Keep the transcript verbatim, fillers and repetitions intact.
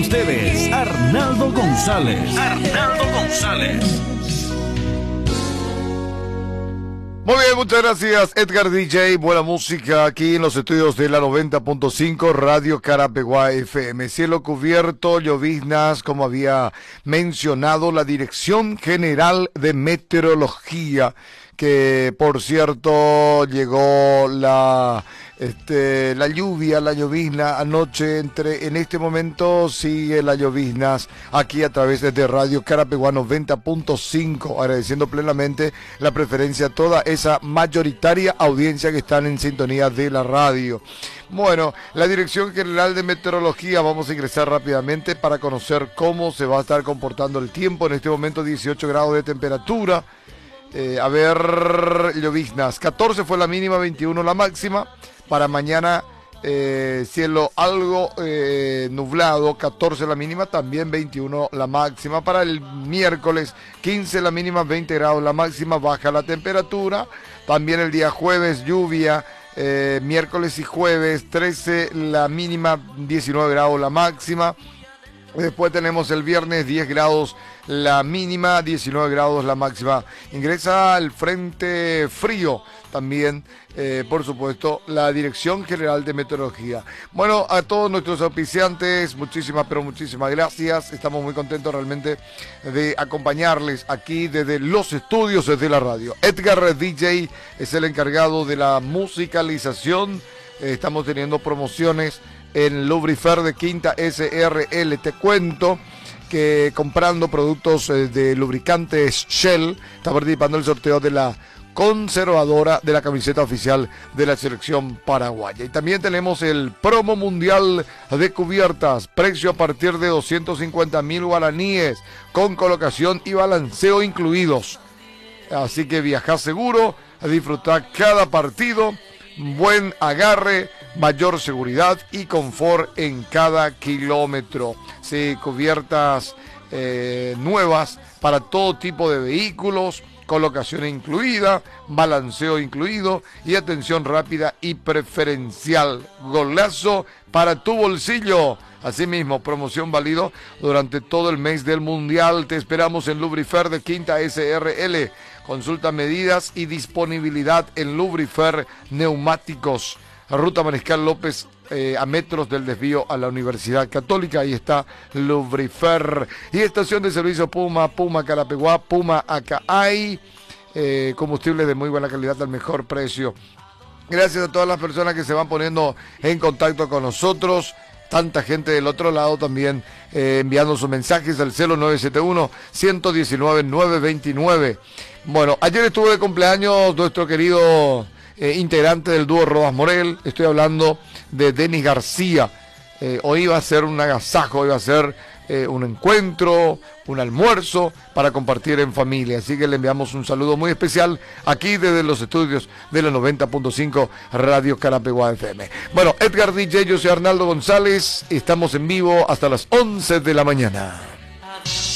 ustedes, Arnaldo González. Arnaldo González. Muy bien, muchas gracias, Edgar D J. Buena música aquí en los estudios de la noventa punto cinco Radio Carapeguá F M. Cielo cubierto, lloviznas, como había mencionado la Dirección General de Meteorología, que por cierto llegó la este la lluvia, la llovizna anoche. Entre en este momento sigue la lloviznas aquí a través de Radio Carapeguá noventa punto cinco, agradeciendo plenamente la preferencia a toda esa mayoritaria audiencia que están en sintonía de la radio. Bueno, la Dirección General de Meteorología, vamos a ingresar rápidamente para conocer cómo se va a estar comportando el tiempo. En este momento dieciocho grados de temperatura. Eh, a ver, lloviznas, catorce fue la mínima, veintiuno la máxima. Para mañana, eh, cielo algo eh, nublado, catorce la mínima, también veintiuno la máxima. Para el miércoles, quince la mínima, veinte grados la máxima, baja la temperatura. También el día jueves, lluvia, eh, miércoles y jueves, trece la mínima, diecinueve grados la máxima. Después tenemos el viernes, diez grados la mínima, diecinueve grados la máxima. Ingresa el frente frío también, eh, por supuesto, la Dirección General de Meteorología. Bueno, a todos nuestros auspiciantes, muchísimas, pero muchísimas gracias. Estamos muy contentos realmente de acompañarles aquí desde los estudios, desde la radio. Edgar D J es el encargado de la musicalización. Eh, estamos teniendo promociones en Lubrifer de Quinta S R L. Te cuento que comprando productos eh, de lubricantes Shell, está participando en el sorteo de la conservadora de la camiseta oficial de la selección paraguaya. Y también tenemos el promo mundial de cubiertas, precio a partir de doscientos cincuenta mil guaraníes, con colocación y balanceo incluidos. Así que viaja seguro, a disfrutar cada partido, buen agarre, mayor seguridad y confort en cada kilómetro. Sí, cubiertas eh, nuevas para todo tipo de vehículos, colocación incluida, balanceo incluido y atención rápida y preferencial. Golazo para tu bolsillo. Asimismo, promoción válido durante todo el mes del Mundial. Te esperamos en Lubrifer de Quinta S R L. Consulta medidas y disponibilidad en Lubrifer Neumáticos. Ruta Mariscal López, eh, a metros del desvío a la Universidad Católica. Ahí está Lubrifer. Y estación de servicio Puma, Puma Carapeguá, Puma Acaay. Eh, combustible de muy buena calidad al mejor precio. Gracias a todas las personas que se van poniendo en contacto con nosotros. Tanta gente del otro lado también eh, enviando sus mensajes al cero nueve siete uno, uno uno nueve, nueve dos nueve. Bueno, ayer estuvo de cumpleaños nuestro querido eh, integrante del dúo Rodas Morel. Estoy hablando de Denis García. Eh, hoy iba a ser un agasajo, iba a ser eh, un encuentro, un almuerzo para compartir en familia. Así que le enviamos un saludo muy especial aquí desde los estudios de la noventa punto cinco Radio Carapeguá F M. Bueno, Edgar D J, yo soy Arnaldo González. Estamos en vivo hasta las once de la mañana.